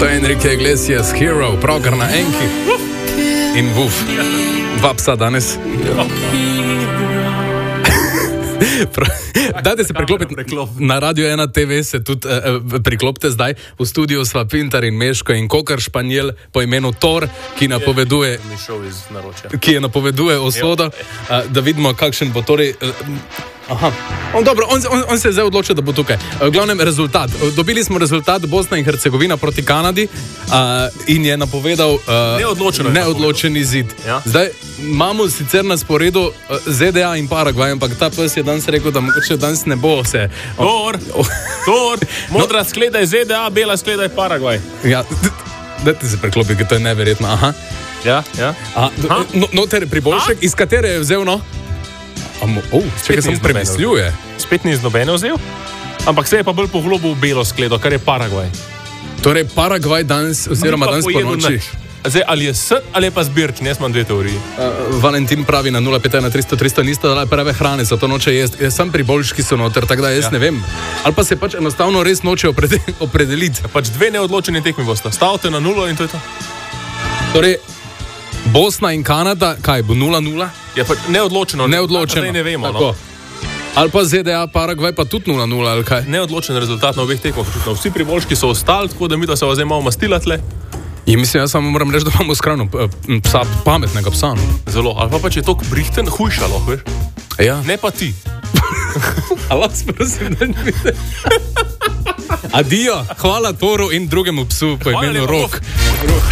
To je Enrique Iglesias, Hero, pravkar na enki. In vuf. Dva psa danes. Dajte se priklopiti na Radio 1 TV, se tudi priklopite zdaj. V studiu sva Pintar in Meško in kokar španjel po imenu Thor, ki napoveduje usodo, da vidimo, kakšen bo torej... Aha. On se je zdaj odločil, da bo tukaj. V glavnem rezultat. Dobili smo rezultat Bosna in Hercegovina proti Kanadi in je napovedal neodločen izid. Ja. Zdaj imamo sicer na sporedu ZDA in Paragvaj, ampak ta pes je danes rekel, da mogoče danes ne bo vse. Thor, modra skleda je ZDA, bela skleda je Paragvaj. Ja, dajte se preklopiti, ker to je neverjetno. Aha. Ja. Noter priboljšek, iz katere je vzel, no? Čekaj, sem premislil. Spet ni iz nobene vzel, ampak se je pa bolj poglobil v belo skledo, kar je Paragvaj. Torej Paragvaj danes, oziroma danes po noči. Zdaj, ali je srd ali je pa zbirčni, jaz imam dve teoriji. Valentin pravi na 051-300-300 nista dala prave hrane, zato noče jesti. Sam priboljški so noter, tako da jaz ne vem. Ali pa se pač enostavno res noče opredeliti. Pač dve neodločeni tekmi bosta. Stavite na 0 in to je to. Torej, Bosna in Kanada, kaj bo 0-0? Je pa neodločeno. Neodločeno. Ne vemo, no. Ali pa ZDA, Paragvaj pa tudi 0-0, ali kaj? Neodločen rezultat na obeh tekmah. Vsi priboljški so ostali, tako da mi da se vas zdaj malo mastilatle. In mislim, jaz samo moram reči, da imamo skrajno psa, pametnega psa. No. Zelo. Ali pa če je tok brihten, hujšalo, veš? Ja. Ne pa ti. Alas, prosim, da ne vidiš. Adijo, hvala Thoru in drugemu psu po imenu Rok.